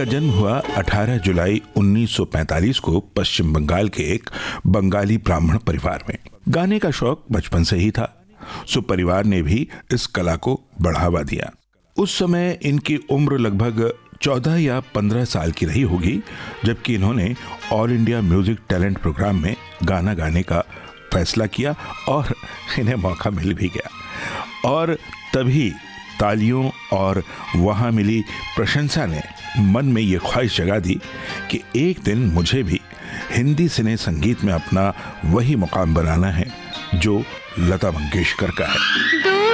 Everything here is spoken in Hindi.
जन्म हुआ 18 जुलाई 1945 को पश्चिम बंगाल के एक बंगाली ब्राह्मण परिवार में। गाने का शौक बचपन से ही था, सो परिवार ने भी इस कला को बढ़ावा दिया। उस समय इनकी उम्र लगभग 14 या 15 साल की रही होगी, जबकि इन्होंने all India music talent programme में गाना गाने का फैसला किया और इन्हें मौका मिल भी गया। और तभी तालियों और वहाँ मिली प्रशंसा ने मन में ये ख्वाहिश जगा दी कि एक दिन मुझे भी हिंदी सिने संगीत में अपना वही मुकाम बनाना है जो लता मंगेशकर का है।